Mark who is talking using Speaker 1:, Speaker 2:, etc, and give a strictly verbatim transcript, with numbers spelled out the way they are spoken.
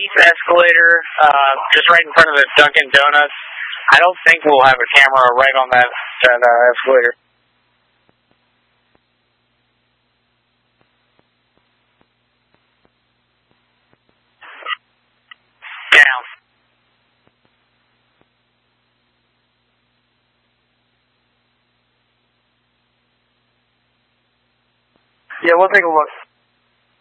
Speaker 1: east escalator, uh, just right in front of the Dunkin' Donuts. I don't think we'll have a camera right on that, that uh, escalator. Down.
Speaker 2: Yeah, we'll take a look.